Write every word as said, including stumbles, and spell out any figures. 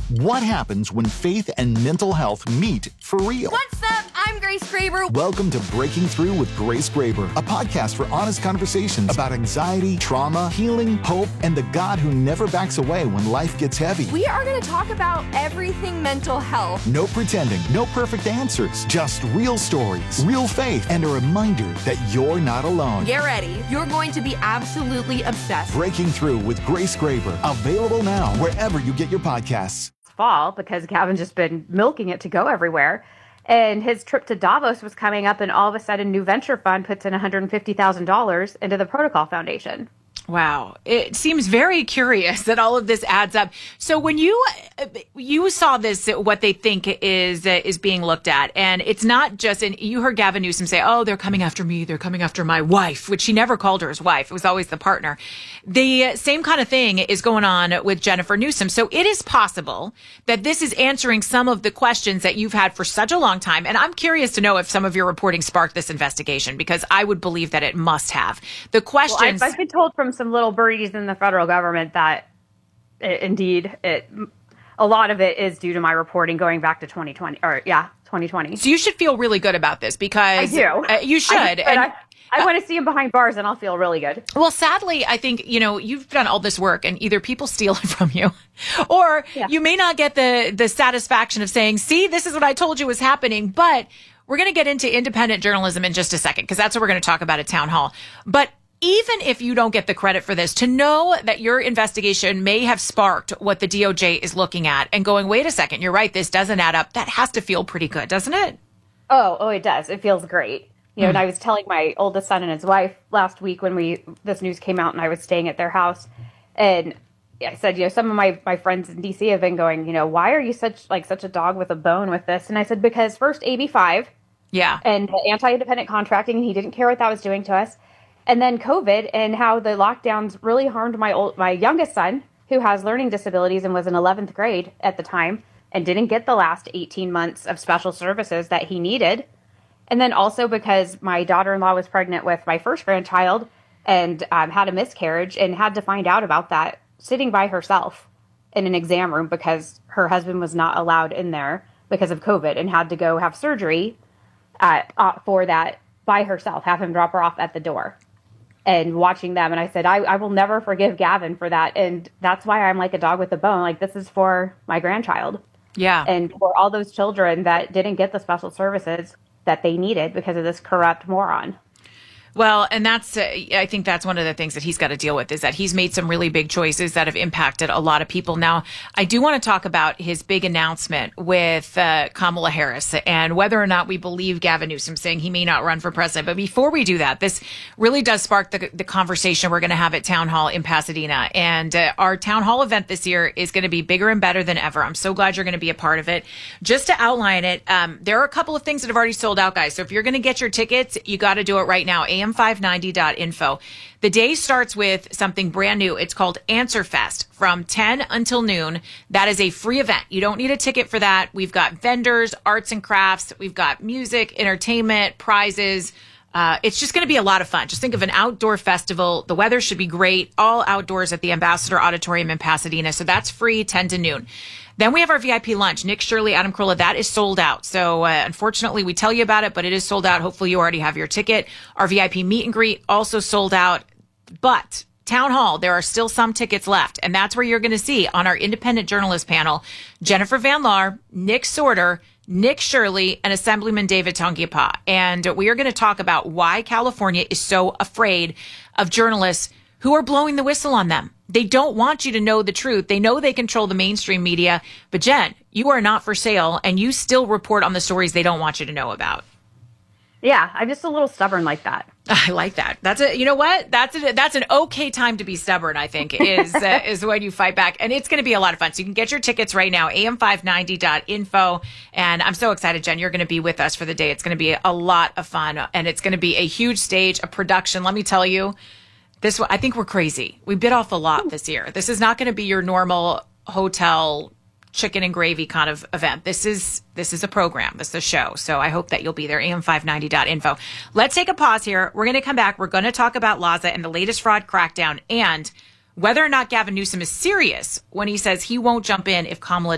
What happens when faith and mental health meet for real? What's up? I'm Grace Graber. Welcome to Breaking Through with Grace Graber, a podcast for honest conversations about anxiety, trauma, healing, hope, and the God who never backs away when life gets heavy. We are going to talk about everything mental health. No pretending, no perfect answers, just real stories, real faith, and a reminder that you're not alone. Get ready. You're going to be absolutely obsessed. Breaking Through with Grace Graber, available now wherever you get your podcasts. Fall because Gavin's just been milking it to go everywhere. And his trip to Davos was coming up, and all of a sudden, New Venture Fund puts in one hundred fifty thousand dollars into the Protocol Foundation. Wow. It seems very curious that all of this adds up. So when you you saw this, what they think is uh, is being looked at, and it's not just, and you heard Gavin Newsom say, oh, they're coming after me, they're coming after my wife, which he never called her his wife. It was always the partner. The same kind of thing is going on with Jennifer Newsom. So it is possible that this is answering some of the questions that you've had for such a long time. And I'm curious to know if some of your reporting sparked this investigation, because I would believe that it must have. The questions... Well, I've, I've been told from some little birdies in the federal government that it, indeed it a lot of it is due to my reporting going back to twenty twenty, or yeah, twenty twenty. So you should feel really good about this, because I do. Uh, you should. I, and I, I want to see him behind bars, and I'll feel really good. Well, sadly, I think, you know, you've done all this work, and either people steal it from you, or yeah. you may not get the the satisfaction of saying, see, this is what I told you was happening. But we're going to get into independent journalism in just a second, because that's what we're going to talk about at Town Hall. But even if you don't get the credit for this, to know that your investigation may have sparked what the D O J is looking at and going, wait a second, you're right, this doesn't add up, that has to feel pretty good, doesn't it? Oh, oh, it does. It feels great. You know, mm. and I was telling my oldest son and his wife last week when we this news came out and I was staying at their house, and I said, you know, some of my, my friends in D C have been going, you know, why are you such like such a dog with a bone with this? And I said, because first A B five, yeah, and the anti-independent contracting, and he didn't care what that was doing to us. And then COVID, and how the lockdowns really harmed my old, my youngest son, who has learning disabilities and was in eleventh grade at the time and didn't get the last eighteen months of special services that he needed. And then also because my daughter-in-law was pregnant with my first grandchild and um, had a miscarriage and had to find out about that sitting by herself in an exam room because her husband was not allowed in there because of COVID and had to go have surgery uh, uh, for that by herself, have him drop her off at the door. And watching them, and I said, I, I will never forgive Gavin for that. And that's why I'm like a dog with a bone. Like, this is for my grandchild. Yeah. And for all those children that didn't get the special services that they needed because of this corrupt moron. Well, and that's, uh, I think that's one of the things that he's got to deal with, is that he's made some really big choices that have impacted a lot of people. Now, I do want to talk about his big announcement with uh, Kamala Harris and whether or not we believe Gavin Newsom saying he may not run for president. But before we do that, this really does spark the, the conversation we're going to have at Town Hall in Pasadena. And uh, our Town Hall event this year is going to be bigger and better than ever. I'm so glad you're going to be a part of it. Just to outline it, um, there are a couple of things that have already sold out, guys. So if you're going to get your tickets, you got to do it right now. A M five ninety dot info. The day starts with something brand new. It's called Answer Fest from ten until noon. That is a free event. You don't need a ticket for that. We've got vendors, arts and crafts. We've got music, entertainment, prizes. Uh, it's just going to be a lot of fun. Just think of an outdoor festival. The weather should be great. All outdoors at the Ambassador Auditorium in Pasadena. So that's free, ten to noon. Then we have our V I P lunch. Nick Shirley, Adam Carolla, that is sold out. So uh, unfortunately, we tell you about it, but it is sold out. Hopefully you already have your ticket. Our V I P meet and greet also sold out. But Town Hall, there are still some tickets left. And that's where you're going to see on our independent journalist panel, Jennifer Van Laar, Nick Sorter, Nick Shirley, and Assemblyman David Tongiapa. And we are going to talk about why California is so afraid of journalists who are blowing the whistle on them. They don't want you to know the truth. They know they control the mainstream media. But Jen, you are not for sale, and you still report on the stories they don't want you to know about. Yeah, I'm just a little stubborn like that. I like that. That's a, you know what? That's a, that's an okay time to be stubborn, I think, is uh, is when you fight back. And it's going to be a lot of fun. So you can get your tickets right now, A M five ninety dot info. And I'm so excited, Jen. You're going to be with us for the day. It's going to be a lot of fun. And it's going to be a huge stage, a production. Let me tell you, this I think we're crazy. We bit off a lot this year. This is not going to be your normal hotel chicken and gravy kind of event. This is this is a program. This is a show. So I hope that you'll be there. A M five ninety dot info. Let's take a pause here. We're going to come back. We're going to talk about Laza and the latest fraud crackdown and whether or not Gavin Newsom is serious when he says he won't jump in if Kamala